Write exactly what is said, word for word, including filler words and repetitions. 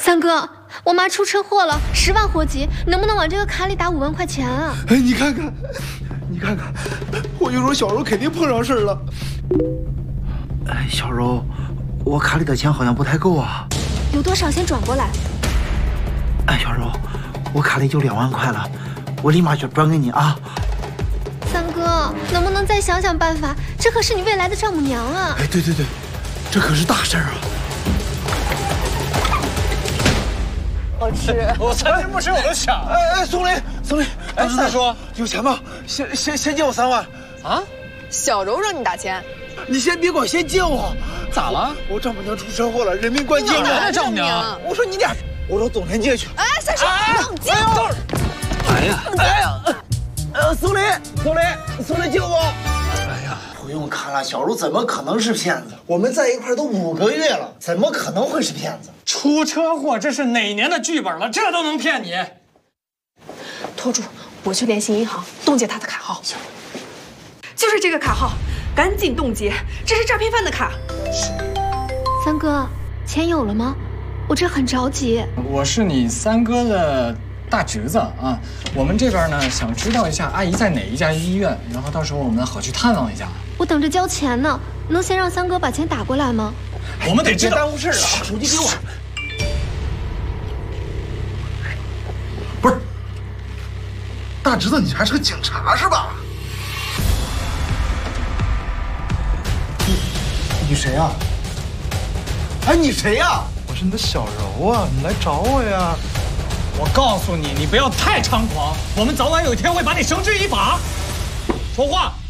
三哥，我妈出车祸了，十万火急，能不能往这个卡里打五万块钱啊？ 哎，你看看，你看看，我就说小柔肯定碰上事儿了。 哎，小柔，我卡里的钱好像不太够啊。 有多少先转过来？ 哎，小柔，我卡里就两万块了，我立马就转给你啊。 三哥，能不能再想想办法？这可是你未来的丈母娘啊！ 哎，对对对，这可是大事儿啊！ 好吃， 我三天不吃我都想。 哎哎，宋林，宋林， 哎，三叔有钱吗？先先先借我三万。 啊？ 小柔让你打钱， 你先别管，先借我。 咋了？ 我, 我丈母娘出车祸了，人命关天哪来了。 的丈母娘？ 我说你俩，我找总监借去。 哎，三叔，冷静。 哎呀， 哎呀，呃，宋林，宋林，宋林，救我！ 哎呀，不用看了，小柔怎么可能是骗子？ 我们在一块都五个月了， 怎么可能会是骗子？ 出车祸，这是哪年的剧本了？这都能骗你？ 托住，我去联系银行冻结他的卡号。行，就是这个卡号，赶紧冻结，这是诈骗犯的卡。 三哥，钱有了吗？我这很着急。 我是你三哥的大侄子啊，我们这边呢想知道一下阿姨在哪一家医院，然后到时候我们好去探望一下。 我等着交钱呢，能先让三哥把钱打过来吗？ 我们得知道。 别耽误事了，手机给我。 不是，大侄子，你还是个警察是吧？ 你你谁呀？哎，你谁呀？ 我是你的小柔啊，你来找我呀。 我告诉你，你不要太猖狂，我们早晚有一天会把你绳之以法。说话。